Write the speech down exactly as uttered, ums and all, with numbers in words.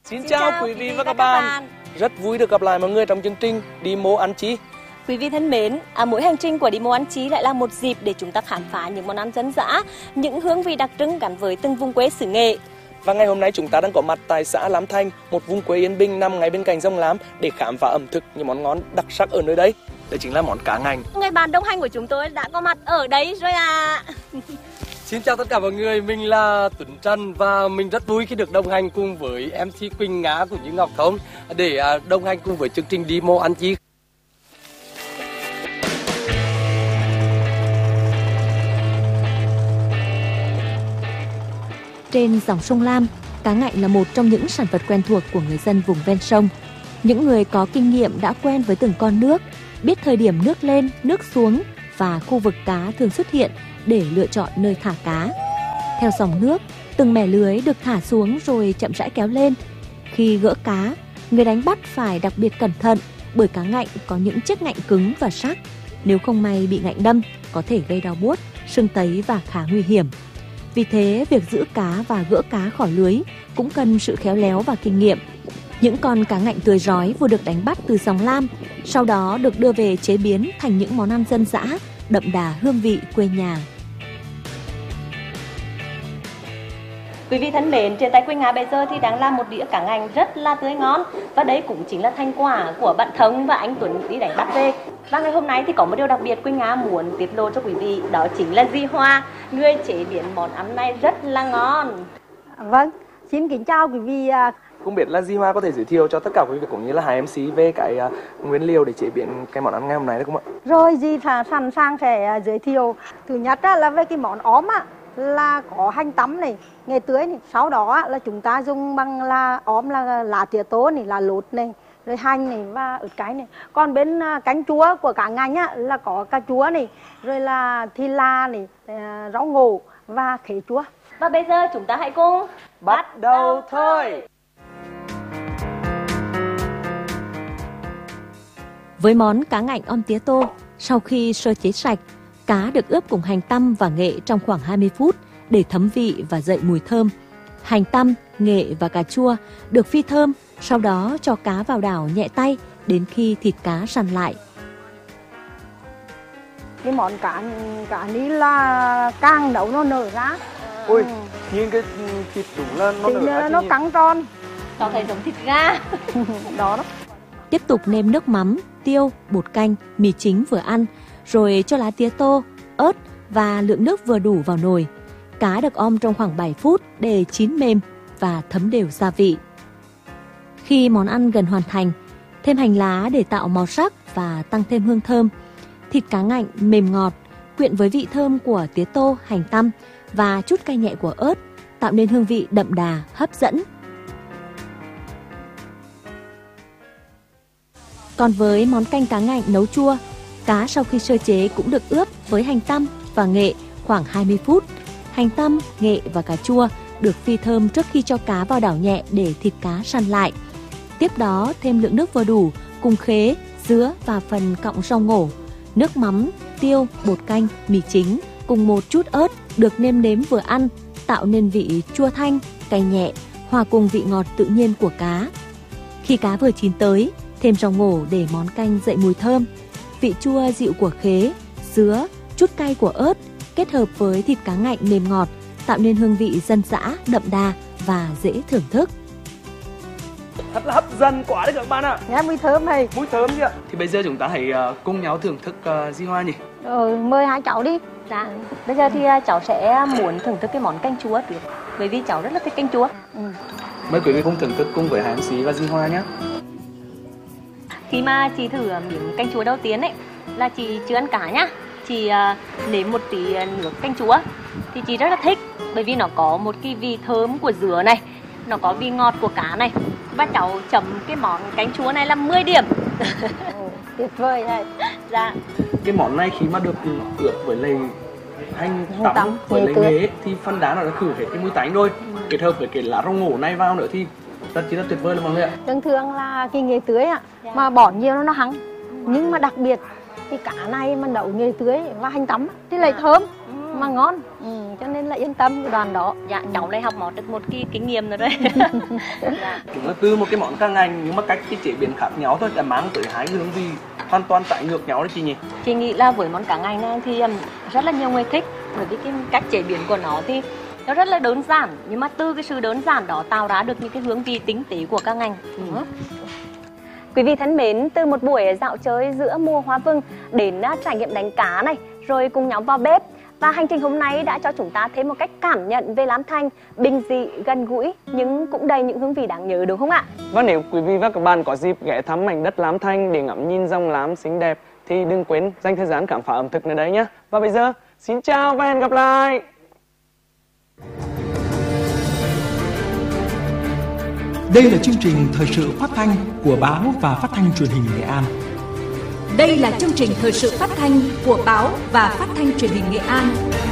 Xin, Xin chào, chào quý vị và các bạn. bạn. Rất vui được gặp lại mọi người trong chương trình Đi Mô Ăn Chí. Quý vị thân mến, à, mỗi hành trình của Đi Mô Ăn Chí lại là một dịp để chúng ta khám phá những món ăn dân dã, những hương vị đặc trưng gắn với từng vùng quê xứ Nghệ. Và ngày hôm nay chúng ta đang có mặt tại xã Lam Thanh, một vùng quê yên bình nằm ngay bên cạnh sông Lam để khám phá ẩm thực những món ngon đặc sắc ở nơi đây. Đây chính là món cá ngạnh. Người bạn đồng hành của chúng tôi đã có mặt ở đấy rồi à. Xin chào tất cả mọi người, mình là Tuấn Trần và mình rất vui khi được đồng hành cùng với em xê Quỳnh Ngá cũng như Ngọc Thông để đồng hành cùng với chương trình Đi Mô Ăn Chí. Trên dòng sông Lam, cá ngạnh là một trong những sản vật quen thuộc của người dân vùng ven sông. Những người có kinh nghiệm đã quen với từng con nước, biết thời điểm nước lên, nước xuống và khu vực cá thường xuất hiện để lựa chọn nơi thả cá. Theo dòng nước, từng mẻ lưới được thả xuống rồi chậm rãi kéo lên. Khi gỡ cá, người đánh bắt phải đặc biệt cẩn thận bởi cá ngạnh có những chiếc ngạnh cứng và sắc. Nếu không may bị ngạnh đâm, có thể gây đau buốt, sưng tấy và khá nguy hiểm. Vì thế, việc giữ cá và gỡ cá khỏi lưới cũng cần sự khéo léo và kinh nghiệm. Những con cá ngạnh tươi rói vừa được đánh bắt từ dòng Lam, sau đó được đưa về chế biến thành những món ăn dân dã, đậm đà hương vị quê nhà. Quý vị thân mến, trên tay Quỳnh Ngá bây giờ thì đang là một đĩa cá ngạnh rất là tươi ngon. Và đấy cũng chính là thành quả của bạn Thông và anh Tuấn đi đánh bắt về. Và ngày hôm nay thì có một điều đặc biệt Quỳnh Ngá muốn tiết lộ cho quý vị, đó chính là Di Hoa, người chế biến món ăn này rất là ngon. Vâng, xin kính chào quý vị. Không biết là Di Hoa có thể giới thiệu cho tất cả quý vị cũng như là hai em xê về cái uh, nguyên liệu để chế biến cái món ăn ngày hôm nay được không ạ? Rồi, Di sẵn sàng sẽ uh, giới thiệu. Thứ nhất uh, là về cái món óm á, là có hành tắm này, nghệ tưới này. Sau đó uh, là chúng ta dùng bằng là óm là lá tía tô này, là lốt này, rồi hành này và ớt cái này. Còn bên uh, cánh chúa của cá ngạnh á là có cà chúa này, rồi là thì la này, uh, rau ngổ và khế chúa. Và bây giờ chúng ta hãy cùng bắt đầu thôi. Với món cá ngạnh om tía tô, sau khi sơ chế sạch, cá được ướp cùng hành tăm và nghệ trong khoảng hai mươi phút để thấm vị và dậy mùi thơm. Hành tăm, nghệ và cà chua được phi thơm, sau đó cho cá vào đảo nhẹ tay đến khi thịt cá săn lại. Cái món cá cá ní là càng nấu nó nở ra. Ui, ừ. Nhìn cái thịt đúng là nó nở ra. Nó căng tròn. Cho thấy giống thịt gà. Đó đó. Tiếp tục nêm nước mắm, tiêu, bột canh, mì chính vừa ăn, rồi cho lá tía tô, ớt và lượng nước vừa đủ vào nồi. Cá được om trong khoảng bảy phút để chín mềm và thấm đều gia vị. Khi món ăn gần hoàn thành, thêm hành lá để tạo màu sắc và tăng thêm hương thơm. Thịt cá ngạnh mềm ngọt, quyện với vị thơm của tía tô, hành tăm và chút cay nhẹ của ớt, tạo nên hương vị đậm đà, hấp dẫn. Còn với món canh cá ngạnh nấu chua, cá sau khi sơ chế cũng được ướp với hành tăm và nghệ khoảng hai mươi phút. Hành tăm, nghệ và cà chua được phi thơm trước khi cho cá vào đảo nhẹ để thịt cá săn lại. Tiếp đó thêm lượng nước vừa đủ cùng khế, dứa và phần cọng rau ngổ. Nước mắm, tiêu, bột canh, mì chính cùng một chút ớt được nêm nếm vừa ăn, tạo nên vị chua thanh, cay nhẹ, hòa cùng vị ngọt tự nhiên của cá. Khi cá vừa chín tới, thêm rau ngổ để món canh dậy mùi thơm. Vị chua dịu của khế, dứa, chút cay của ớt kết hợp với thịt cá ngạnh mềm ngọt tạo nên hương vị dân dã, đậm đà và dễ thưởng thức. Thật là hấp dẫn quá đấy các bạn ạ. Nghe mùi thơm này. Mùi thơm gì ạ? Thì bây giờ chúng ta hãy uh, cùng nhau thưởng thức uh, Di Hoa nhỉ? Ờ, mời hai cháu đi. Dạ. Bây giờ thì uh, cháu sẽ muốn thưởng thức cái món canh chúa trước, bởi vì cháu rất là thích canh chúa. Ừ. Mời quý vị cùng thưởng thức cùng với hai em xê và Di Hoa nhé. Khi mà chị thử miếng canh chúa đầu tiên ấy là chị chưa ăn cá nhá, chị uh, nếm một tí nước canh chúa thì chị rất là thích, bởi vì nó có một cái vị thơm của dứa này, nó có vị ngọt của cá này, và cháu chấm cái món canh chúa này là mười điểm. Ồ, tuyệt vời này. Dạ. Cái món này khi mà được ướp với lại hành tắm, tắm với lại nghệ thì phần đá nó đã khử hết cái mùi tanh rồi. Ừ. Kết hợp với cái lá rau ngổ này vào nữa thì rất chỉ là tuyệt vời luôn mọi người ạ. Thường thường là cái nghệ tưới ạ, dạ. Mà bỏ nhiều nó nó hăng. Ừ. Nhưng mà đặc biệt cái cá này mà nấu nghệ tưới và hành tắm thì lại thơm. Ừ. mà ngon, ừ, cho nên là yên tâm cái đoàn đó. Dạ, cháu lại học món được một cái kinh nghiệm rồi đấy. Dạ. Chúng là từ một cái món cá ngành nhưng mà cách cái chế biến khác nhau thôi đã mang tới hai cái hương vị hoàn toàn trái ngược nhau đấy chị nhỉ? Chị nghĩ là với món cá ngành này thì um, rất là nhiều người thích, bởi vì cái cách chế biến của nó thì nó rất là đơn giản, nhưng mà từ cái sự đơn giản đó tạo ra được những cái hương vị tinh tế của cá ngành. Ừ. Quý vị thân mến, từ một buổi dạo chơi giữa mùa hoa vừng đến uh, trải nghiệm đánh cá này, rồi cùng nhóm vào bếp, và hành trình hôm nay đã cho chúng ta thêm một cách cảm nhận về Lam Thanh bình dị, gần gũi nhưng cũng đầy những hương vị đáng nhớ, đúng không ạ? Và nếu quý vị và các bạn có dịp ghé thăm mảnh đất Lam Thanh để ngắm nhìn dòng Lam xinh đẹp thì đừng quên dành thời gian khám phá ẩm thực nơi đây nhé. Và bây giờ, xin chào và hẹn gặp lại! Đây là chương trình thời sự phát thanh của báo và phát thanh truyền hình Nghệ An. Đây là chương trình thời sự phát thanh của báo và phát thanh truyền hình Nghệ An.